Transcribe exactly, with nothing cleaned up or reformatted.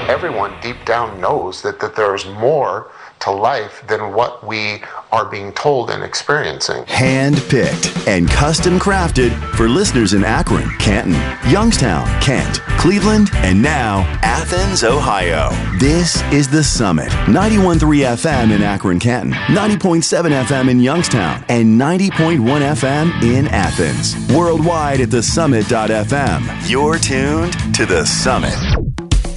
everyone deep down knows that, that there's more to life than what we are being told and experiencing. Hand-picked and custom-crafted for listeners in Akron, Canton, Youngstown, Kent, Cleveland, and now Athens, Ohio. This is The Summit. ninety-one point three F M in Akron, Canton, ninety point seven F M in Youngstown, and ninety point one F M in Athens. Worldwide at the summit dot f m. You're tuned to The Summit.